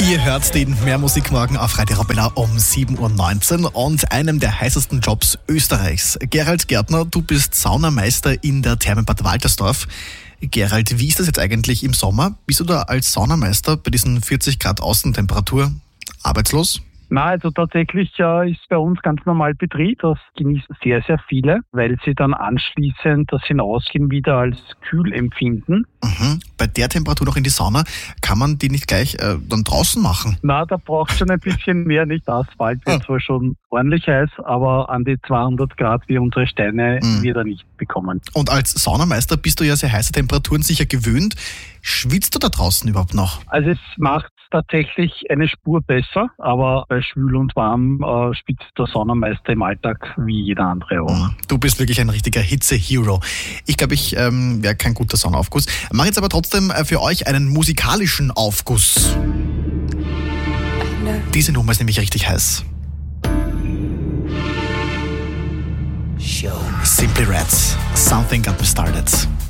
Ihr hört den Mehrmusikmorgen auf Radio Arabella um 7.19 Uhr und einem der heißesten Jobs Österreichs. Gerald Gärtner, du bist Saunameister in der Therme Bad Waltersdorf. Gerald, wie ist das jetzt eigentlich im Sommer? Bist du da als Saunameister bei diesen 40 Grad Außentemperatur arbeitslos? Na, also tatsächlich ist bei uns ganz normal Betrieb. Das genießen sehr, sehr viele, weil sie dann anschließend das Hinausgehen wieder als kühl empfinden. Bei der Temperatur noch in die Sauna, kann man die nicht gleich dann draußen machen? Na, da braucht schon ein bisschen mehr, nicht? Der Asphalt wird zwar schon ordentlich heiß, aber an die 200 Grad wie unsere Steine wird er nicht bekommen. Und als Saunameister bist du ja sehr heiße Temperaturen sicher gewöhnt. Schwitzt du da draußen überhaupt noch? Also es macht tatsächlich eine Spur besser, aber bei schwül und warm schwitzt der Saunameister im Alltag wie jeder andere auch. Du bist wirklich ein richtiger Hitze-Hero. Ich glaube, ich wäre kein guter Saunaaufguss. Mache jetzt aber trotzdem für euch einen musikalischen Aufguss. Diese Nummer ist nämlich richtig heiß. Simply Reds, Something Got Me Started.